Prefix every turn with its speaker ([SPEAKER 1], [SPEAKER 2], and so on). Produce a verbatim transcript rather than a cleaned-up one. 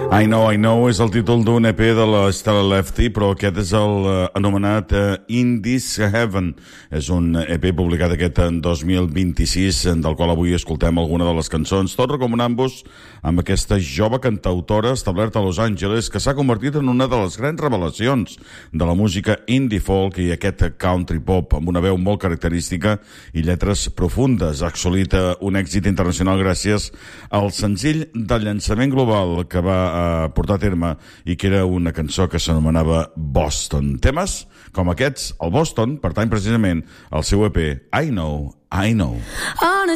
[SPEAKER 1] I Know, I Know és el títol d'un E P de la Stella Lefty, però aquest és el eh, anomenat eh, In This Heaven. És un E P publicat aquest en dos mil vint-i-sis, del qual avui escoltem alguna de les cançons, tot recomanant-vos amb aquesta jove cantautora establerta a Los Angeles que s'ha convertit en una de les grans revelacions de la música indie folk i aquest country pop, amb una veu molt característica i lletres profundes. Ha assolit un èxit internacional gràcies al senzill de llançament global que va a portar a terme i que era una cançó que s'anomenava Boston. Temes com aquests, el Boston, pertany precisament al seu E P I Know, I Know.
[SPEAKER 2] On a